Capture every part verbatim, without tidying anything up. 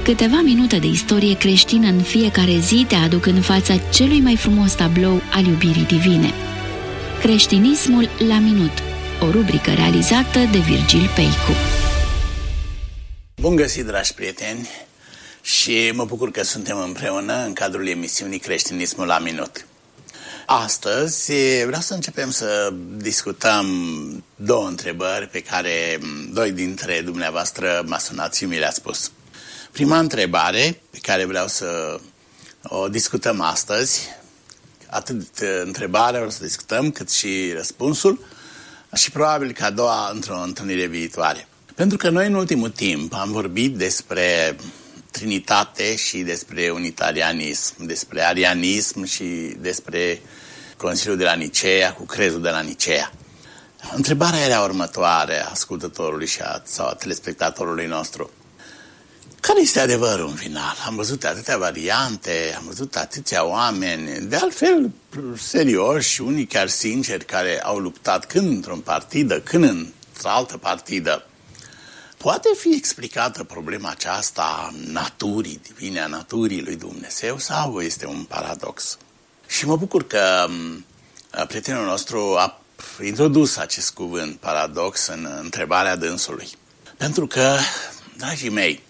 Câteva minute de istorie creștină în fiecare zi te aduc în fața celui mai frumos tablou al iubirii divine. Creștinismul la minut, o rubrică realizată de Virgil Peicu. Bun găsit, dragi prieteni, și mă bucur că suntem împreună în cadrul emisiunii Creștinismul la minut. Astăzi vreau să începem să discutăm două întrebări pe care doi dintre dumneavoastră m-a sunat și mi le-a spus. Prima întrebare pe care vreau să o discutăm astăzi, atât întrebarea vreau să discutăm, cât și răspunsul, și probabil că a doua într-o întâlnire viitoare. Pentru că noi în ultimul timp am vorbit despre Trinitate și despre unitarianism, despre arianism și despre Consiliul de la Nicea cu crezul de la Nicea. Întrebarea era următoare a ascultătorului și a, sau a telespectatorului nostru. Care este adevărul în final? Am văzut atâtea variante, am văzut atâția oameni, de altfel serioși, unii chiar sinceri, care au luptat când într-o partidă, când într-o altă partidă. Poate fi explicată problema aceasta a naturii divine, a naturii lui Dumnezeu, sau este un paradox? Și mă bucur că prietenul nostru a introdus acest cuvânt, paradox, în întrebarea dânsului. Pentru că, dragii mei,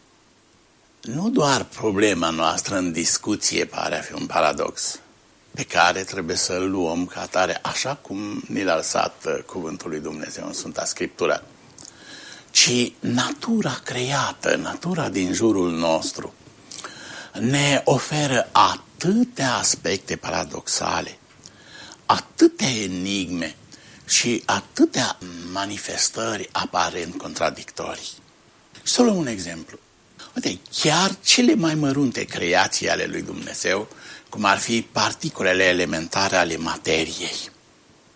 nu doar problema noastră în discuție pare a fi un paradox, pe care trebuie să-l luăm ca atare, așa cum ni l-a lăsat cuvântul lui Dumnezeu în Sfânta Scriptură, ci natura creată, natura din jurul nostru, ne oferă atâtea aspecte paradoxale, atâtea enigme și atâtea manifestări aparent contradictorii. Și să luăm un exemplu. Uite, chiar cele mai mărunte creații ale lui Dumnezeu, cum ar fi particulele elementare ale materiei,